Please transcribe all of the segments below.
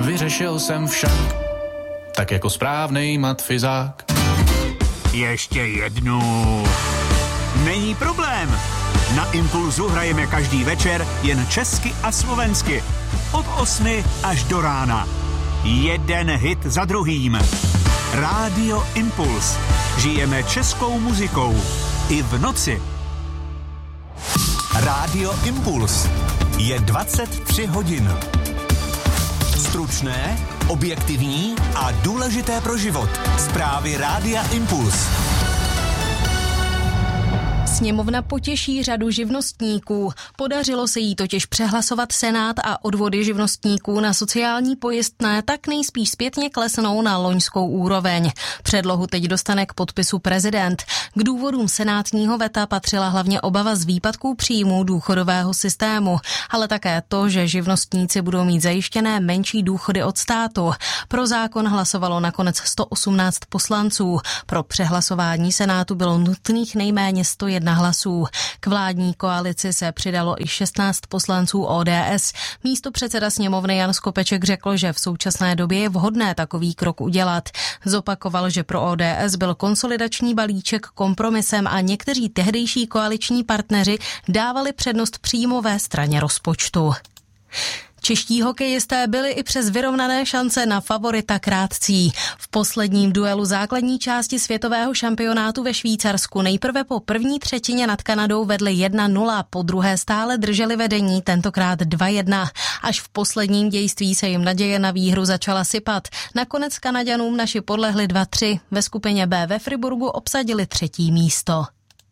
vyřešil jsem však, tak jako správnej matfizák. Ještě jednu. Není problém. Na Impulzu hrajeme každý večer jen česky a slovensky. Od 8 až do rána. Jeden hit za druhým. Rádio Impuls. Žijeme českou muzikou. I v noci. Rádio Impuls. Je 23 hodin. Stručné, objektivní a důležité pro život. Zprávy Rádia Impuls. Sněmovna potěší řadu živnostníků. Podařilo se jí totiž přehlasovat Senát a odvody živnostníků na sociální pojistné tak nejspíš zpětně klesnou na loňskou úroveň. Předlohu teď dostane k podpisu prezident. K důvodům senátního veta patřila hlavně obava z výpadků příjmů důchodového systému, ale také to, že živnostníci budou mít zajištěné menší důchody od státu. Pro zákon hlasovalo nakonec 118 poslanců. Pro přehlasování Senátu bylo nutných nejméně 101 hlasů. K vládní koalici se přidalo i 16 poslanců ODS. Místopředseda sněmovny Jan Skopeček řekl, že v současné době je vhodné takový krok udělat. Zopakoval, že pro ODS byl konsolidační balíček kompromisem a někteří tehdejší koaliční partneři dávali přednost příjmové straně rozpočtu. Čeští hokejisté byli i přes vyrovnané šance na favorita krátcí. V posledním duelu základní části světového šampionátu ve Švýcarsku nejprve po první třetině nad Kanadou vedli 1-0, po druhé stále drželi vedení, tentokrát 2-1. Až v posledním dějství se jim naděje na výhru začala sypat. Nakonec Kanaďanům naši podlehli 2-3. Ve skupině B ve Friburgu obsadili 3. místo.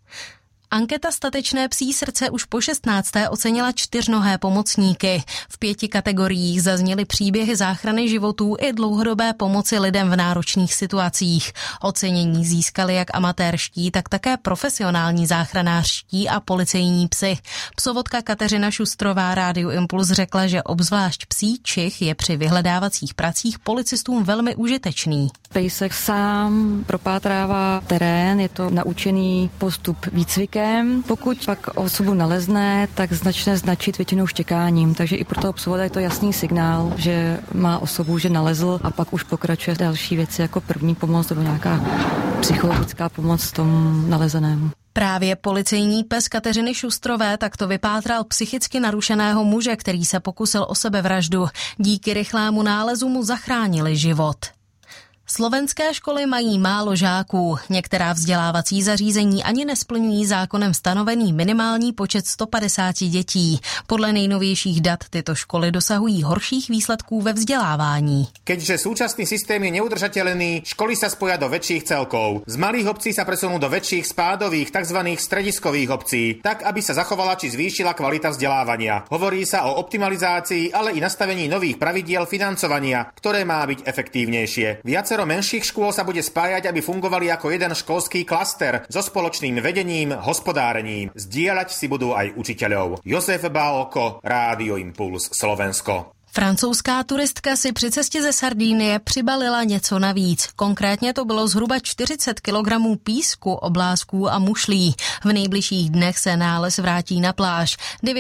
Anketa Statečné psí srdce už po 16. ocenila 4nohé pomocníky. V 5 kategoriích zazněly příběhy záchrany životů i dlouhodobé pomoci lidem v náročných situacích. Ocenění získali jak amatérští, tak také profesionální záchranářští a policejní psi. Psovodka Kateřina Šustrová Rádiu Impuls řekla, že obzvlášť psí čich je při vyhledávacích pracích policistům velmi užitečný. Pejsek sám propátrává terén, je to naučený postup výcvikem. Pokud pak osobu nalezne, tak začne značit většinou štěkáním, takže i pro toho psovoda je to jasný signál, že má osobu, že nalezl, a pak už pokračuje další věci jako první pomoc nebo nějaká psychologická pomoc tomu nalezenému. Právě policejní pes Kateřiny Šustrové takto vypátral psychicky narušeného muže, který se pokusil o sebevraždu. Díky rychlému nálezu mu zachránili život. Slovenské školy mají málo žáků. Některá vzdělávací zařízení ani nesplňují zákonem stanovený minimální počet 150 dětí. Podle nejnovějších dat tyto školy dosahují horších výsledků ve vzdělávání. Keďže súčasný systém je neudržateľný, školy sa spoja do väčších celkov. Z malých obcí sa presunú do väčších spádových tzv. Strediskových obcí, tak aby sa zachovala či zvýšila kvalita vzdelávania. Hovorí sa o optimalizácii, ale i nastavení nových pravidiel financovania, ktoré má byť efektívnejšie. Viacero menších škôl sa bude spájať, aby fungovali ako jeden školský klaster so spoločným vedením, hospodárením. Zdieľať si budú aj učiteľov. Josef Bálko, Rádio Impuls, Slovensko. Francouzská turistka si při cestě ze Sardinie přibalila něco navíc. Konkrétně to bylo zhruba 40 kilogramů písku, oblázků a mušlí. V nejbližších dnech se nález vrátí na pláž.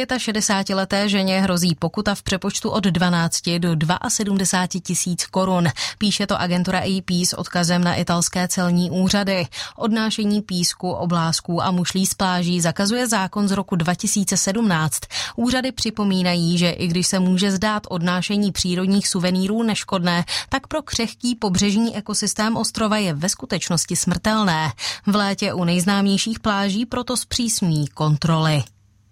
69leté ženě hrozí pokuta v přepočtu od 12 do 72 tisíc korun. Píše to agentura AP s odkazem na italské celní úřady. Odnášení písku, oblázků a mušlí z pláží zakazuje zákon z roku 2017. Úřady připomínají, že i když se může zdát odnášení přírodních suvenýrů neškodné, tak pro křehký pobřežní ekosystém ostrova je ve skutečnosti smrtelné. V létě u nejznámějších pláží proto zpřísňují kontroly.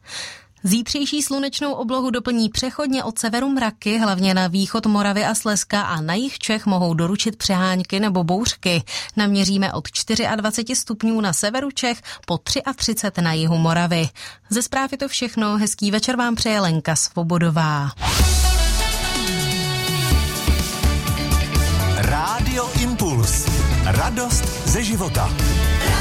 Zítřejší slunečnou oblohu doplní přechodně od severu mraky, hlavně na východ Moravy a Slezska, a na jih Čech mohou doručit přehánky nebo bouřky. Naměříme od 24 stupňů na severu Čech po 33 na jihu Moravy. Ze zpráv je to všechno, hezký večer vám přeje Lenka Svobodová. Rádio Impuls. Radost ze života.